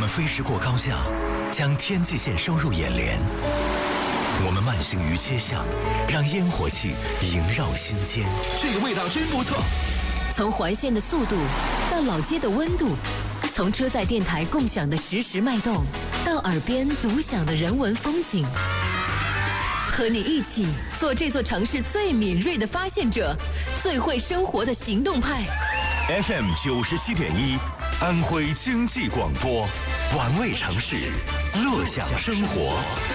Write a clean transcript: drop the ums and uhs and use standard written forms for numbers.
们飞驰过高架，将天际线收入眼帘；我们慢行于街巷，让烟火气萦绕心间。 这个味道真不错。 从环线的速度到老街的温度，从车载电台共享的实时脉动，到耳边独享的人文风景，和你一起做这座城市最敏锐的发现者，最会生活的行动派。 FM 97.1，安徽经济广播，玩味城市，乐享生活。